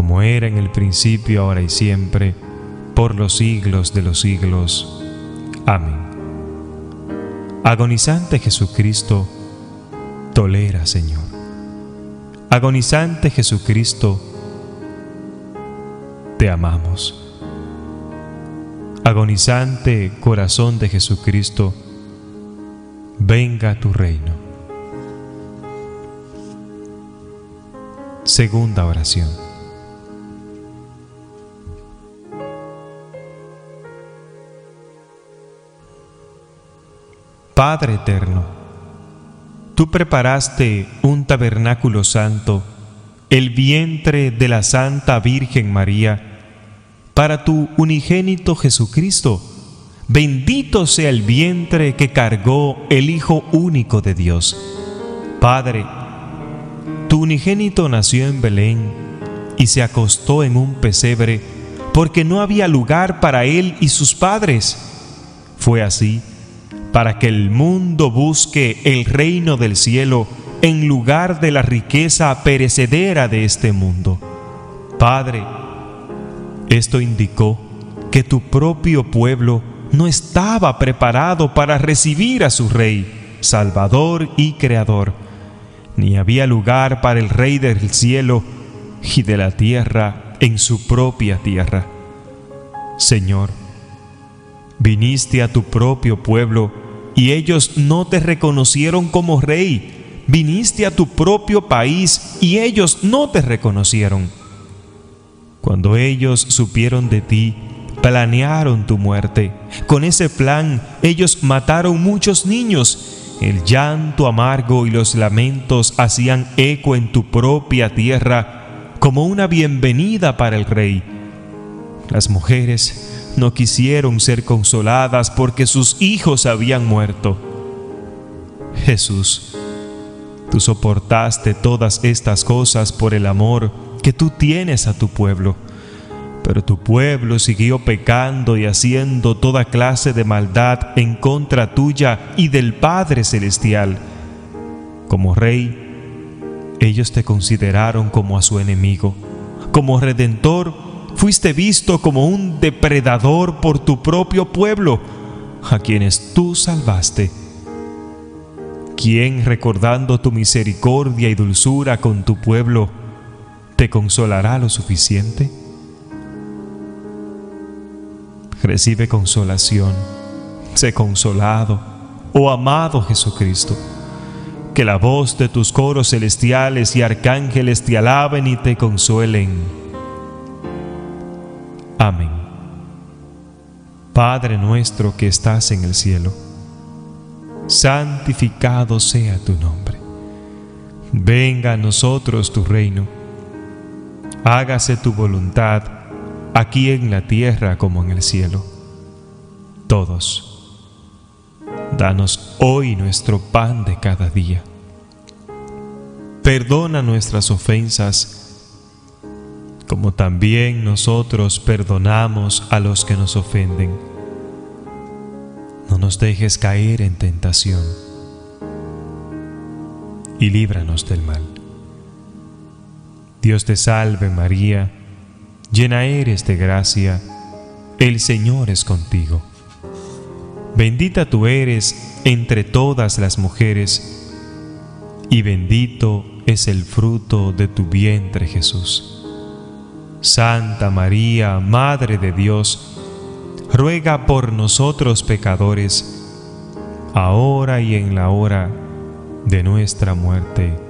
como era en el principio, ahora y siempre, por los siglos de los siglos. Amén. Agonizante Jesucristo, tolera, Señor. Agonizante Jesucristo, te amamos. Agonizante corazón de Jesucristo, venga a tu reino. Segunda oración. Padre eterno, tú preparaste un tabernáculo santo, el vientre de la Santa Virgen María, para tu unigénito Jesucristo. Bendito sea el vientre que cargó el Hijo único de Dios. Padre, tu unigénito nació en Belén y se acostó en un pesebre porque no había lugar para él y sus padres. Fue así para que el mundo busque el reino del cielo en lugar de la riqueza perecedera de este mundo. Padre, esto indicó que tu propio pueblo no estaba preparado para recibir a su Rey, Salvador y Creador, ni había lugar para el Rey del cielo y de la tierra en su propia tierra. Señor, viniste a tu propio pueblo y ellos no te reconocieron como Rey. Viniste a tu propio país y ellos no te reconocieron. Cuando ellos supieron de ti, planearon tu muerte. Con ese plan, ellos mataron muchos niños. El llanto amargo y los lamentos hacían eco en tu propia tierra como una bienvenida para el Rey. Las mujeres no quisieron ser consoladas porque sus hijos habían muerto. Jesús, tú soportaste todas estas cosas por el amor que tú tienes a tu pueblo. Pero tu pueblo siguió pecando y haciendo toda clase de maldad en contra tuya y del Padre Celestial. Como Rey, ellos te consideraron como a su enemigo. Como Redentor, fuiste visto como un depredador por tu propio pueblo, a quienes tú salvaste. ¿Quién, recordando tu misericordia y dulzura con tu pueblo, te consolará lo suficiente? Recibe consolación, sé consolado, oh amado Jesucristo. Que la voz de tus coros celestiales y arcángeles te alaben y te consuelen. Amén. Padre nuestro que estás en el cielo, santificado sea tu nombre. Venga a nosotros tu reino. Hágase tu voluntad, aquí en la tierra como en el cielo. Todos, danos hoy nuestro pan de cada día. Perdona nuestras ofensas, como también nosotros perdonamos a los que nos ofenden. No nos dejes caer en tentación, y líbranos del mal. Dios te salve María, llena eres de gracia, el Señor es contigo. Bendita tú eres entre todas las mujeres, y bendito es el fruto de tu vientre Jesús. Santa María, Madre de Dios, ruega por nosotros pecadores, ahora y en la hora de nuestra muerte.